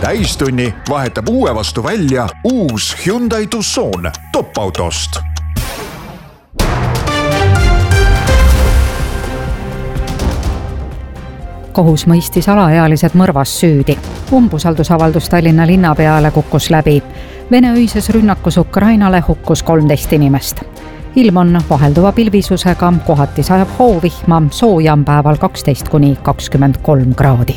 täistunni vahetab uue vastu välja uus Hyundai Tucson top-autost. Kohus mõistis alaealised mõrvas süüdi. Umbusaldusavaldus Tallinna linnapeale kukkus läbi. Vene öises rünnakus Ukrainale hukkus 13 inimest. Ilm on vahelduva pilvisusega, kohati sajab hoovihma, sooja on päeval 12–23 kraadi.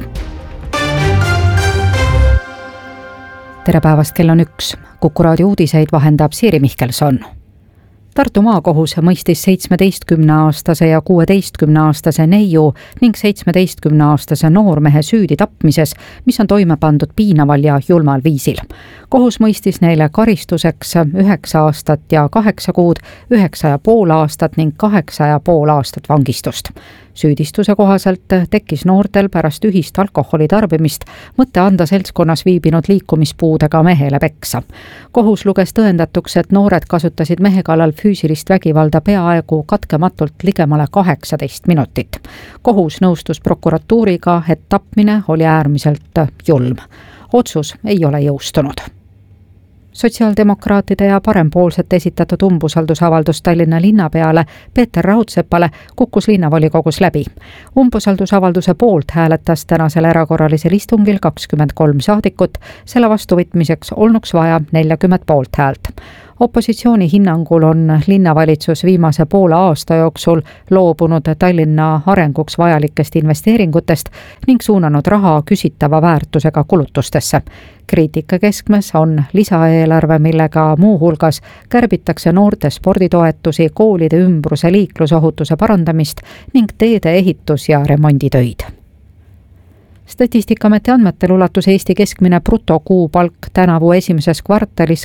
Tere päevast, kell on 1. Kuku raadio uudiseid vahendab Siiri Mihkelson. Tartu maakohus mõistis 17-aastase ja 16-aastase neiu ning 17-aastase noormehe süüdi tapmises, mis on toime pandud piinaval ja julmal viisil. Kohus mõistis neile karistuseks 9 aastat ja 8 kuud, 9,5 aastat ning 8,5 aastat vangistust. Süüdistuse kohaselt tekkis noortel pärast ühist alkoholi tarbimist mõte anda seltskonnas viibinud liikumispuudega mehele peksa. Kohus luges tõendatuks, et noored kasutasid mehe kallal füüsilist vägivalda peaaegu katkematult ligemale 18 minutit. Kohus nõustus prokuratuuriga, et tapmine oli äärmiselt julm. Otsus ei ole jõustunud. Sotsiaaldemokraatide ja parempoolsete esitatud umbusaldusavaldus Tallinna linnapeale Peeter Raudsepale kukkus linnavolikogus läbi. Umbusaldusavalduse poolt hääletas tänasel erakorralisel istungil 23 saadikut, selle vastuvõtmiseks olnuks vaja 40 poolthäält. Opositsiooni hinnangul on linnavalitsus viimase poole aasta jooksul loobunud Tallinna arenguks vajalikest investeeringutest ning suunanud raha küsitava väärtusega kulutustesse. Kriitika keskmes on lisaeelarve, millega muuhulgas kärbitakse noorte sporditoetusi, koolide ümbruse liiklusohutuse parandamist ning teede ehitus- ja remonditöid. Statistikameti andmetel ulatus Eesti keskmine brutokuupalk tänavu esimeses kvartalis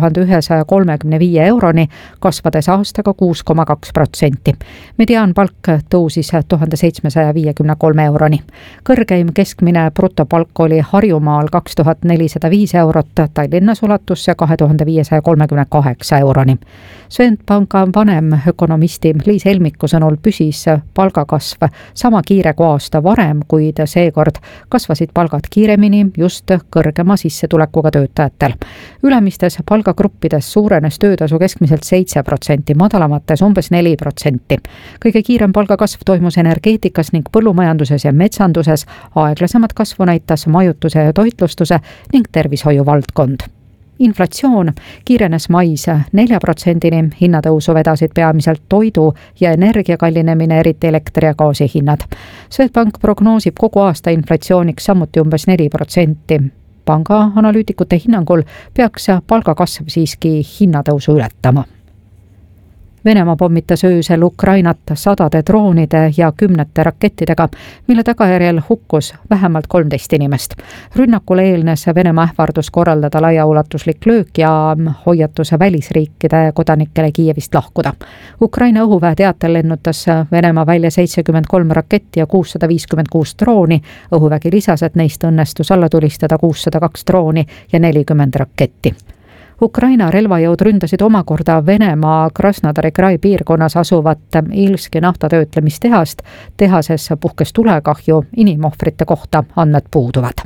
2135 euroni, kasvades aastaga 6,2%. Mediaanpalk tõusis 1753 euroni. Kõrgeim keskmine brutopalk oli Harjumaal 2405 eurot, Tallinnas ulatus 2538 euroni. Swedbanka vanem ökonomisti Liis Helmiku sõnul püsis palgakasv sama kiire kui aasta varem, kuid seekord kasvasid palgad kiiremini just kõrgema sissetulekuga töötajatel. Ülemistes palgagruppides suurenes töötasu keskmiselt 7%, madalamates umbes 4%. Kõige kiirem palgakasv toimus energeetikas ning põllumajanduses ja metsanduses, aeglasemat kasvu näitas majutuse ja toitlustuse ning tervishoiu valdkond. Inflatsioon kiirenes mais 4%-ni, hinnatõusu vedasid peamiselt toidu ja energia kallinemine, eriti elektri ja gaasi hinnad. Swedbank prognoosib kogu aasta inflatsiooniks samuti umbes 4%. Panga analüütikute hinnangul peaks palgakasv siiski hinnatõusu ületama. Venemaa pommitas öösel Ukrainat sadade droonide ja 10 rakettidega, mille tagajärjel hukkus vähemalt 13 inimest. Rünnakule eelnes Venemaa ähvardus korraldada laiaulatuslik löök ja hoiatuse välisriikide kodanikele Kiievist lahkuda. Ukraina õhuväe teatel lennutas Venemaa välja 73 raketti ja 656 drooni. Õhuvägi lisas, et neist õnnestus alla tulistada 602 drooni ja 40 raketti. Ukraina relvajõud ründasid omakorda Venemaa Krasnodari krai piirkonnas asuvat Ilski naftatöötlemistehast. Tehases puhkes tulekahju, inimohvrite kohta andmed puuduvad.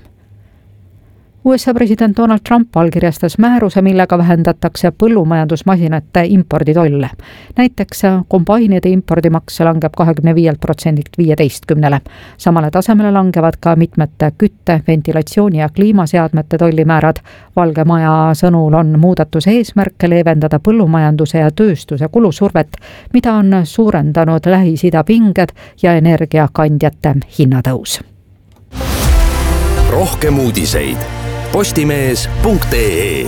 USA president Donald Trump allkirjastas määruse, millega vähendatakse põllumajandusmasinate imporditolle. Näiteks kombainide impordimaks langeb 25%-lt 15%-le. Samale tasemele langevad ka mitmete kütte, ventilatsiooni ja kliimaseadmete tollimäärad. Valge Maja sõnul on muudatuse eesmärk leevendada põllumajanduse ja tööstuse kulusurvet, mida on suurendanud Lähis-Ida pinged ja energiakandjate hinnatõus. Rohkem uudiseid postimees.ee.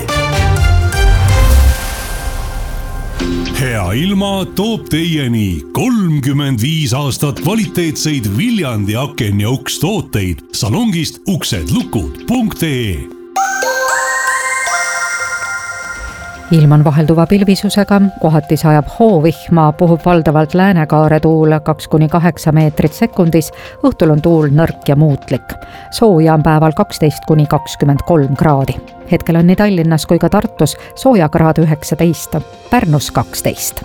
Hea ilma toob teieni 35 aastat kvaliteetseid Viljandi aken ja uks tooteid salongist uksedlukud.ee. Ilm on vahelduva pilvisusega, kohati sajab hoovihma, puhub valdavalt läänekaare tuul 2–8 meetrit sekundis, õhtul on tuul nõrk ja muutlik. Sooja on päeval 12–23 kraadi. Hetkel on nii Tallinnas kui ka Tartus soojakraad 19, Pärnus 12.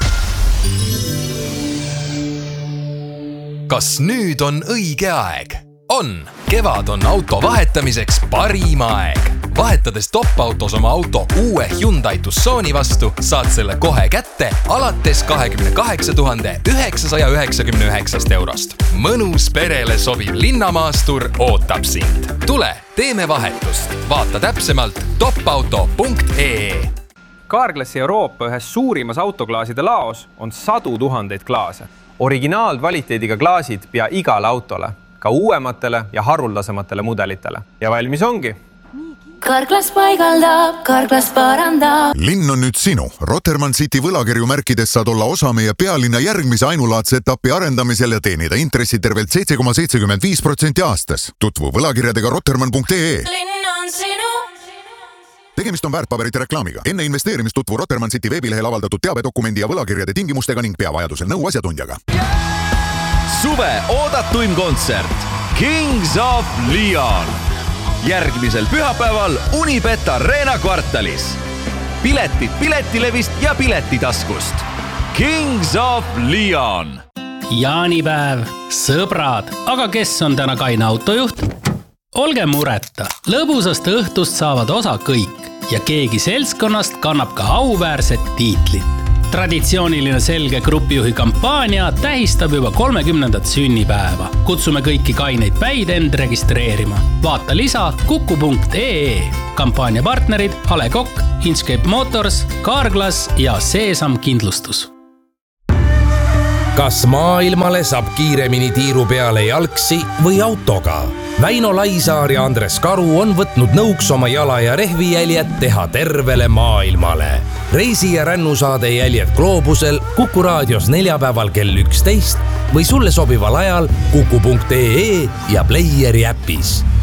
Kas nüüd on õige aeg? on. Kevad on auto vahetamiseks parim aeg. Vahetades Topautos oma auto uue Hyundai Tucsoni vastu, saad selle kohe kätte alates 28 999 eurost. Mõnus perele sobiv linnamaastur ootab sind. Tule, teeme vahetust. Vaata täpsemalt topauto.ee. Carglassi Euroopa ühes suurimas autoklaaside laos on 100 000 klaase. Originaalkvaliteediga klaasid pea igale autole, ka uuematele ja haruldasematele mudelitele. Ja valmis ongi. Carglass paigaldab, Carglass parandab. Linn on nüüd sinu. Rotermann City võlakirju märkides saad olla osa meie pealinna järgmise ainulaadse etapi arendamisel ja teenida intressi tervelt 7,75% aastas. Tutvu võlakirjadega rotermann.ee. Linn on sinu. Tegemist on väärtpaberite reklaamiga. Enne investeerimist tutvu Rotermann City veebilehel avaldatud teabedokumendi ja võlakirjade tingimustega ning pea vajadusel nõu asjatundjaga. Suve oodatuim kontsert Kings of Leon. Järgmisel pühapäeval Unibet Arena kvartalis. Piletid Piletilevist ja Piletitaskust. Kings of Leon. Jaanipäev, sõbrad, aga kes on täna kaine autojuht? Olge mureta, lõbusast õhtust saavad osa kõik ja keegi seltskonnast kannab ka auväärset tiitlit. Traditsiooniline selge grupijuhi kampaania tähistab juba 30. sünnipäeva. Kutsume kõiki kaineid päid end registreerima. Vaata lisa kuku.ee. Kampaania partnerid Ale Kokk, Inchcape Motors, Carglass ja Seesam Kindlustus. Kas maailmale saab kiiremini tiiru peale jalgsi või autoga? Väino Laisaar ja Andres Karu on võtnud nõuks oma jala ja rehvijäljed teha tervele maailmale. Reisi- ja rännusaade Jäljed Gloobusel Kuku raadios neljapäeval kell 11 või sulle sobival ajal kuku.ee ja Playeri äpis.